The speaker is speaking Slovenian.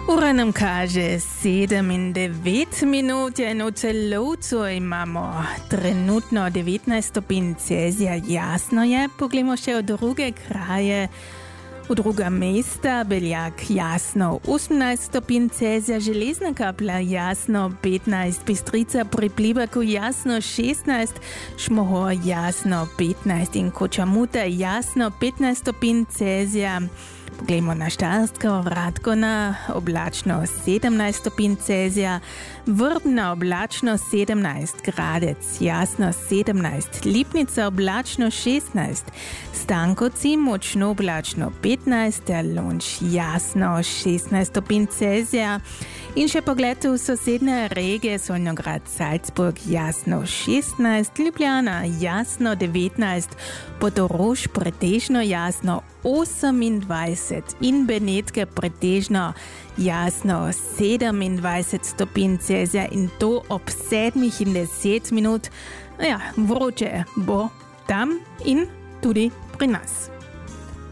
Ura nam kaže 7:09 minut in v celovcu imamo trenutno 19 stopinj Celzija. Jasno je, poglejmo še v druge kraje. V druga mesta Beljak jasno 18 stopinj Celzija, Železna Kapla jasno 15, Bistrica pri Pliberku jasno 16, Šmohor jasno 15 in Kočamuta jasno 15 stopinj Celzija. Poglejmo na Štajersko, Radgona, oblačno 17 stopinj Celzija, Vrbna oblačno 17, Gradec jasno 17, Lipnica oblačno 16, Stankovci močno oblačno 15, Lonč jasno 16 stopinj Celzija. In še pogled v sosednje regije, Solnograd, Salzburg jasno 16, Ljubljana jasno 19, Portorož pretežno jasno 28 in Benetke pretežno jasno 27 stopinj Celzija in to ob 7:10. Ja, vroče bo tam in tudi pri nas.